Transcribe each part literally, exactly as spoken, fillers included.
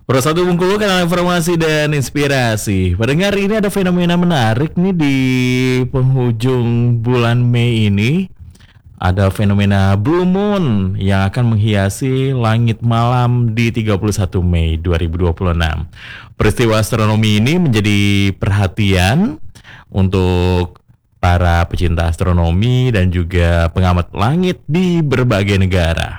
Persatu Bengkulu, kanal informasi dan inspirasi. Pendengar, ini ada fenomena menarik nih di penghujung bulan Mei ini. Ada fenomena Blue Moon yang akan menghiasi langit malam di tiga puluh satu Mei dua ribu dua puluh enam. Peristiwa astronomi ini menjadi perhatian untuk para pecinta astronomi dan juga pengamat langit di berbagai negara.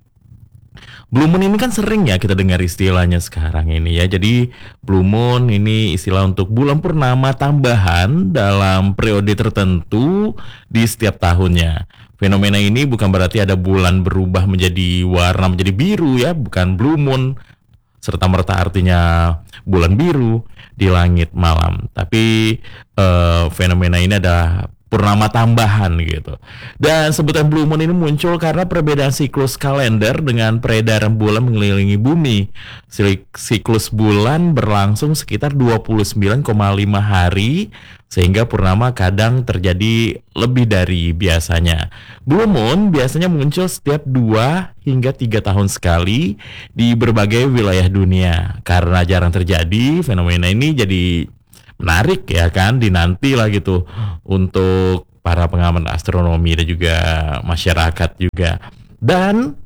Blue Moon ini kan sering ya kita dengar istilahnya sekarang ini ya. Jadi Blue Moon ini istilah untuk bulan purnama tambahan dalam periode tertentu di setiap tahunnya. Fenomena ini bukan berarti ada bulan berubah menjadi warna menjadi biru ya, bukan Blue Moon serta merta artinya bulan biru di langit malam. Tapi eh, fenomena ini adalah purnama tambahan gitu. Dan sebutan Blue Moon ini muncul karena perbedaan siklus kalender dengan peredaran bulan mengelilingi bumi. Siklus bulan berlangsung sekitar dua puluh sembilan koma lima hari, sehingga purnama kadang terjadi lebih dari biasanya. Blue Moon biasanya muncul setiap dua hingga tiga tahun sekali di berbagai wilayah dunia. Karena jarang terjadi, fenomena ini jadi menarik ya kan, dinanti lah gitu untuk para pengamat astronomi dan juga masyarakat juga. Dan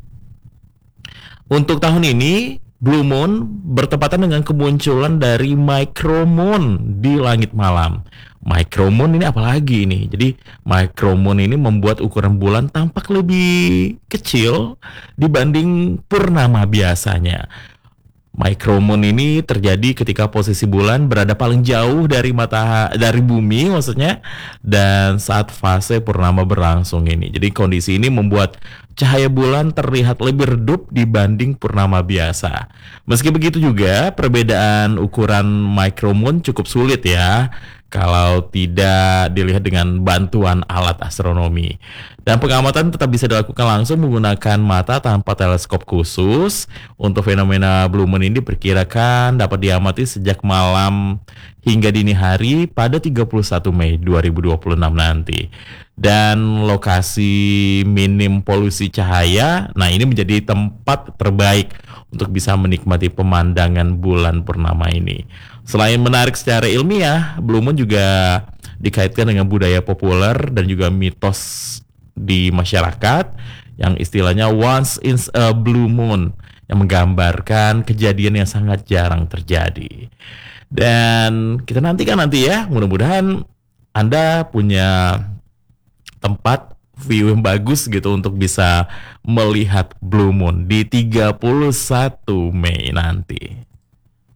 untuk tahun ini Blue Moon bertepatan dengan kemunculan dari micromoon di langit malam. Micromoon ini apalagi ini? Jadi micromoon ini membuat ukuran bulan tampak lebih kecil dibanding purnama biasanya. Micromoon ini terjadi ketika posisi bulan berada paling jauh dari mata dari bumi maksudnya, dan saat fase purnama berlangsung ini. Jadi kondisi ini membuat cahaya bulan terlihat lebih redup dibanding purnama biasa. Meski begitu juga perbedaan ukuran micromoon cukup sulit ya kalau tidak dilihat dengan bantuan alat astronomi. Dan pengamatan tetap bisa dilakukan langsung menggunakan mata tanpa teleskop khusus. Untuk fenomena Blue Moon ini diperkirakan dapat diamati sejak malam hingga dini hari pada tiga puluh satu Mei dua ribu dua puluh enam nanti. Dan lokasi minim polusi cahaya, nah ini menjadi tempat terbaik untuk bisa menikmati pemandangan bulan purnama ini. Selain menarik secara ilmiah, Blue Moon juga dikaitkan dengan budaya populer dan juga mitos di masyarakat yang istilahnya once in a blue moon, yang menggambarkan kejadian yang sangat jarang terjadi. Dan kita nantikan nanti ya, mudah-mudahan Anda punya tempat view yang bagus gitu untuk bisa melihat Blue Moon di tiga puluh satu Mei nanti.